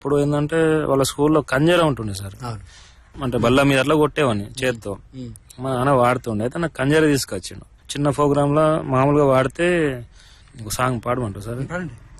ఇప్పుడు ఏంటంటే వాళ్ళ స్కూల్లో కంజర ఉంటుండే సార్. అంటే బల్ల మీద అట్లా కొట్టేవాడిని చేత్తో. మా నాన్న వాడుతుండే, అయితే నాకు కంజర తీసుకొచ్చిండు. చిన్న ప్రోగ్రామ్ లో మామూలుగా వాడితే సాంగ్ పాడమంటారు సార్.